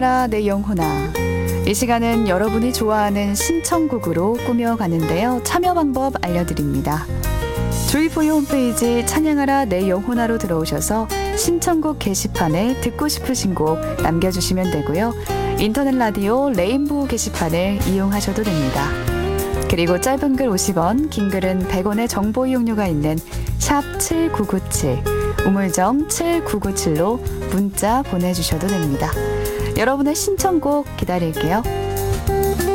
내 영혼아. 이 시간은 여러분이 좋아하는 신청곡으로 꾸며가는데요. 참여 방법 알려드립니다. 조이포유 홈페이지 찬양하라 내 영혼아로 들어오셔서 신청곡 게시판에 듣고 싶으신 곡 남겨주시면 되고요. 인터넷 라디오 레인보우 게시판을 이용하셔도 됩니다. 그리고 짧은 글 50원, 긴 글은 100원의 정보 이용료가 있는 샵 7997, 우물정 7997로 문자 보내주셔도 됩니다. 여러분의 신청곡 기다릴게요.